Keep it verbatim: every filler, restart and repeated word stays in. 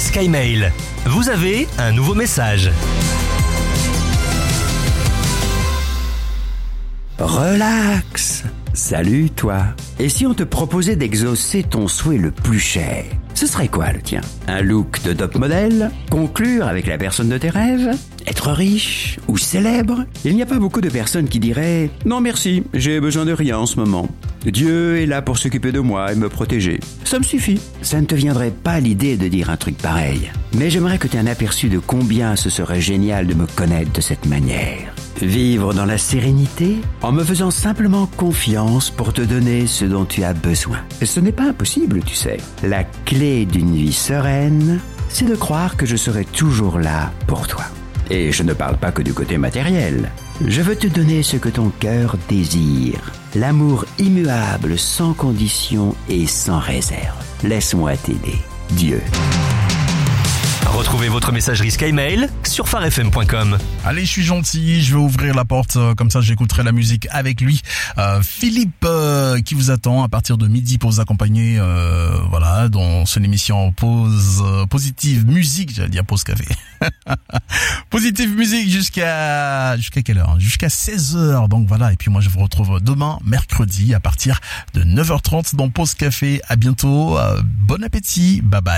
Skymail. Vous avez un nouveau message. Relax. Salut toi. Et si on te proposait d'exaucer ton souhait le plus cher? Ce serait quoi le tien? Un look de top modèle? Conclure avec la personne de tes rêves? Être riche ou célèbre? Il n'y a pas beaucoup de personnes qui diraient « Non merci, j'ai besoin de rien en ce moment. Dieu est là pour s'occuper de moi et me protéger. Ça me suffit. » Ça ne te viendrait pas l'idée de dire un truc pareil. Mais j'aimerais que tu aies un aperçu de combien ce serait génial de me connaître de cette manière. Vivre dans la sérénité en me faisant simplement confiance pour te donner ce dont tu as besoin. Ce n'est pas impossible, tu sais. La clé d'une vie sereine, c'est de croire que je serai toujours là pour toi. Et je ne parle pas que du côté matériel. Je veux te donner ce que ton cœur désire. L'amour immuable, sans condition et sans réserve. Laisse-moi t'aider. Dieu. Retrouvez votre messagerie Skymail sur phare f m point com. Allez, je suis gentil, je vais ouvrir la porte, euh, comme ça j'écouterai la musique avec lui. Euh, Philippe euh, qui vous attend à partir de midi pour vous accompagner, euh, voilà, dans son émission Pause euh, Positive Musique, j'allais dire Pause Café. Positive Musique jusqu'à jusqu'à quelle heure? Jusqu'à seize heures. Donc voilà, et puis moi je vous retrouve demain mercredi à partir de neuf heures trente dans Pause Café. À bientôt, euh, bon appétit, bye bye.